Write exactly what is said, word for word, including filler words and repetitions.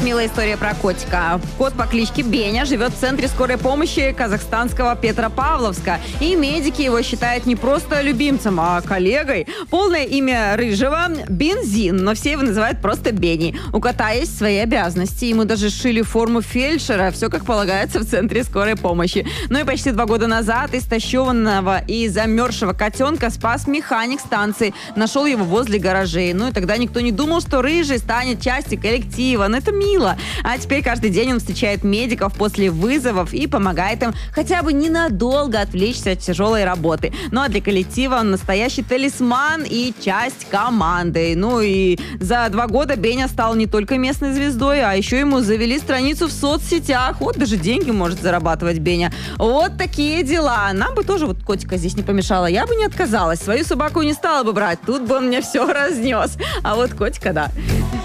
милая история про котика. Кот по кличке Беня живет в центре скорой помощи казахстанского Петропавловска. И медики его считают не просто любимцем, а коллегой. Полное имя рыжего – Бензин, но все его называют просто Бенни. У кота есть свои обязанности. Ему даже сшили форму фельдшера. Все как полагается в центре скорой помощи. Ну и почти два года назад истощенного и замерзшего котенка спас механик станции. Нашел его возле гаражей. Ну и тогда никто не думал, что рыжий станет частью коллектива. Но это мило. А теперь каждый день он встречает медиков после вызовов и помогает им хотя бы ненадолго отвлечься от тяжелой работы. Ну а для коллектива он настоящий талисман и часть команды. Ну и за два года Беня стал не только местной звездой, а еще ему завели страницу в соцсетях. Вот даже деньги может зарабатывать Беня. Вот такие дела. Нам бы тоже вот котика здесь не помешало. Я бы не отказалась. Свою собаку не стала бы брать. Тут бы он мне все разнес. А вот котика, да.